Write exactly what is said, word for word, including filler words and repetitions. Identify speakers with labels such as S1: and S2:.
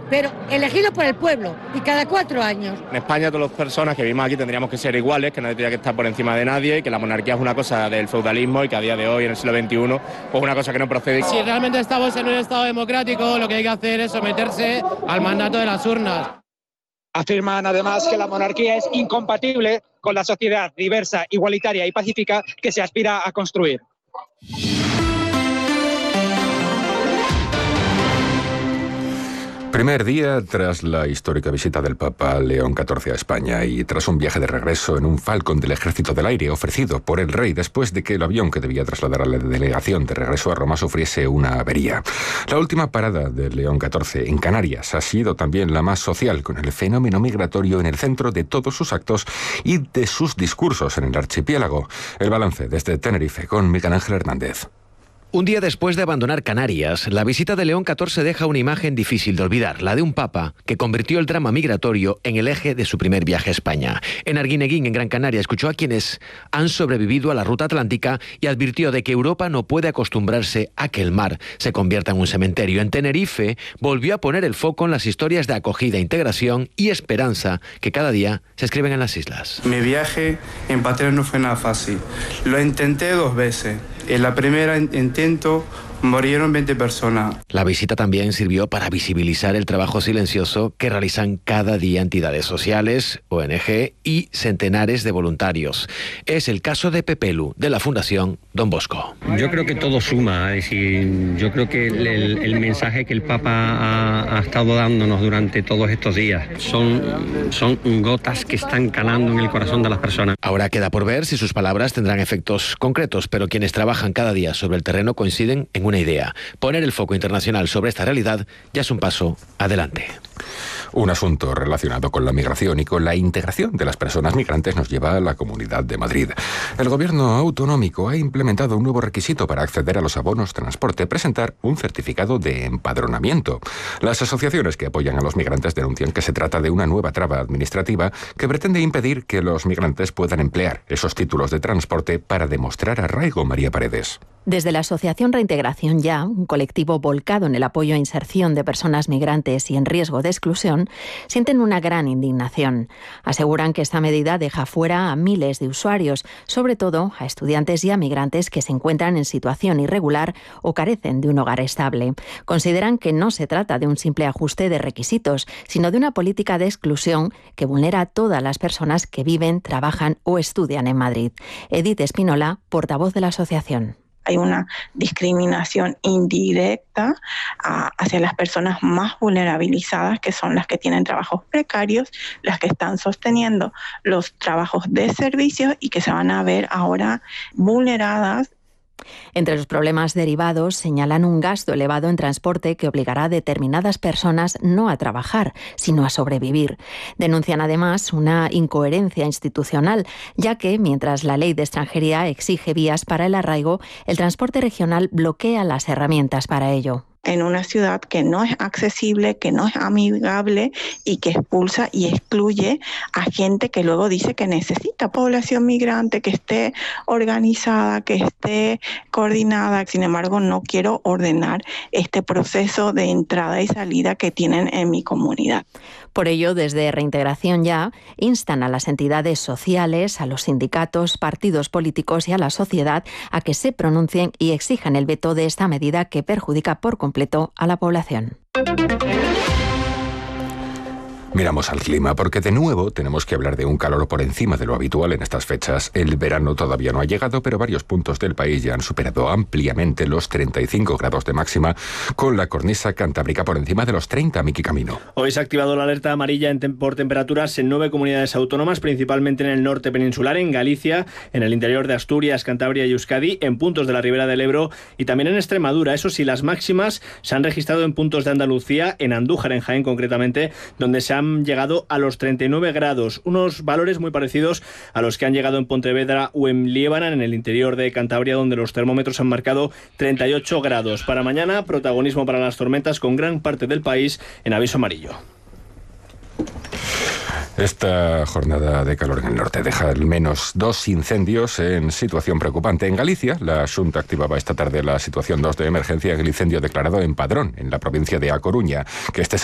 S1: pero elegidos por el pueblo y cada cuatro años.
S2: En España todas las personas que vivimos aquí tendríamos que ser iguales, que nadie tendría que estar por encima de nadie, y que la monarquía es una cosa del feudalismo y que a día de hoy, en el siglo veintiuno, pues una cosa que no procede.
S3: Si realmente estamos en un estado democrático, lo que hay que hacer es someterse al mandato de las urnas.
S4: Afirman además que la monarquía es incompatible con la sociedad diversa, igualitaria y pacífica que se aspira a construir.
S5: Primer día tras la histórica visita del Papa León catorce a España y tras un viaje de regreso en un Falcon del Ejército del Aire ofrecido por el rey después de que el avión que debía trasladar a la delegación de regreso a Roma sufriese una avería. La última parada del León catorce en Canarias ha sido también la más social, con el fenómeno migratorio en el centro de todos sus actos y de sus discursos en el archipiélago. El balance desde Tenerife con Miguel Ángel Hernández.
S6: Un día después de abandonar Canarias, la visita de León catorce deja una imagen difícil de olvidar, la de un papa que convirtió el drama migratorio en el eje de su primer viaje a España. En Arguineguín, en Gran Canaria, escuchó a quienes han sobrevivido a la ruta atlántica y advirtió de que Europa no puede acostumbrarse a que el mar se convierta en un cementerio. En Tenerife volvió a poner el foco en las historias de acogida, integración y esperanza que cada día se escriben en las islas.
S7: Mi viaje en Patria no fue nada fácil. Lo intenté dos veces. En la primera intento murieron veinte personas.
S6: La visita también sirvió para visibilizar el trabajo silencioso que realizan cada día entidades sociales, O N G y centenares de voluntarios. Es el caso de Pepelu, de la Fundación Don Bosco.
S8: Yo creo que todo suma, es decir, yo creo que el, el, el mensaje que el Papa ha, ha estado dándonos durante todos estos días son, son gotas que están calando en el corazón de las personas.
S6: Ahora queda por ver si sus palabras tendrán efectos concretos, pero quienes trabajan cada día sobre el terreno coinciden en una idea. Poner el foco internacional sobre esta realidad ya es un paso adelante.
S5: Un asunto relacionado con la migración y con la integración de las personas migrantes nos lleva a la Comunidad de Madrid. El gobierno autonómico ha implementado un nuevo requisito para acceder a los abonos transporte: presentar un certificado de empadronamiento. Las asociaciones que apoyan a los migrantes denuncian que se trata de una nueva traba administrativa que pretende impedir que los migrantes puedan emplear esos títulos de transporte para demostrar arraigo. María Paredes.
S9: Desde la Asociación Reintegración Ya, un colectivo volcado en el apoyo a inserción de personas migrantes y en riesgo de exclusión, sienten una gran indignación. Aseguran que esta medida deja fuera a miles de usuarios, sobre todo a estudiantes y a migrantes que se encuentran en situación irregular o carecen de un hogar estable. Consideran que no se trata de un simple ajuste de requisitos, sino de una política de exclusión que vulnera a todas las personas que viven, trabajan o estudian en Madrid. Edith Espinola, portavoz de la asociación.
S10: Hay una discriminación indirecta a, hacia las personas más vulnerabilizadas, que son las que tienen trabajos precarios, las que están sosteniendo los trabajos de servicios y que se van a ver ahora vulneradas.
S9: Entre los problemas derivados señalan un gasto elevado en transporte que obligará a determinadas personas no a trabajar, sino a sobrevivir. Denuncian además una incoherencia institucional, ya que mientras la ley de extranjería exige vías para el arraigo, el transporte regional bloquea las herramientas para ello.
S10: En una ciudad que no es accesible, que no es amigable y que expulsa y excluye a gente que luego dice que necesita población migrante, que esté organizada, que esté coordinada. Sin embargo, no quiero ordenar este proceso de entrada y salida que tienen en mi comunidad.
S9: Por ello, desde Reintegración Ya, instan a las entidades sociales, a los sindicatos, partidos políticos y a la sociedad a que se pronuncien y exijan el veto de esta medida que perjudica por completo a la población.
S5: Miramos al clima porque de nuevo tenemos que hablar de un calor por encima de lo habitual en estas fechas. El verano todavía no ha llegado, pero varios puntos del país ya han superado ampliamente los treinta y cinco grados de máxima, con la cornisa cantábrica por encima de los treinta, Miki Camino.
S11: Hoy se ha activado la alerta amarilla en tem- por temperaturas en nueve comunidades autónomas, principalmente en el norte peninsular, en Galicia, en el interior de Asturias, Cantabria y Euskadi, en puntos de la Ribera del Ebro y también en Extremadura. Eso sí, las máximas se han registrado en puntos de Andalucía, en Andújar, en Jaén concretamente, donde se han llegado a los treinta y nueve grados, unos valores muy parecidos a los que han llegado en Pontevedra o en Liébana, en el interior de Cantabria, donde los termómetros han marcado treinta y ocho grados. Para mañana, protagonismo para las tormentas con gran parte del país en aviso amarillo.
S5: Esta jornada de calor en el norte deja al menos dos incendios en situación preocupante. En Galicia, la Xunta activaba esta tarde la situación dos de emergencia en el incendio declarado en Padrón, en la provincia de A Coruña, que este